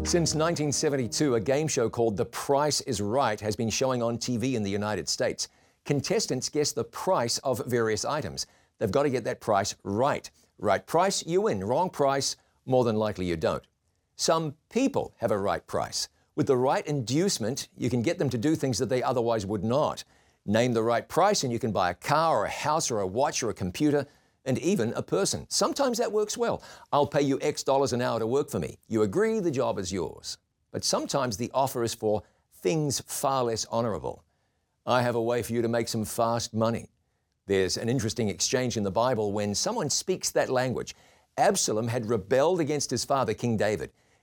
Since 1972, a game show called The Price is Right has been showing on TV in the United States. Contestants guess the price of various items. They've got to get that price right. Right price, you win. Wrong price, more than likely you don't. Some people have a right price. With the right inducement, you can get them to do things that they otherwise would not. Name the right price and you can buy a car or a house or a watch or a computer and even a person. Sometimes that works well. I'll pay you X dollars an hour to work for me. You agree, the job is yours. But sometimes the offer is for things far less honorable. I have a way for you to make some fast money. There's an interesting exchange in the Bible when someone speaks that language. Absalom had rebelled against his father, King David.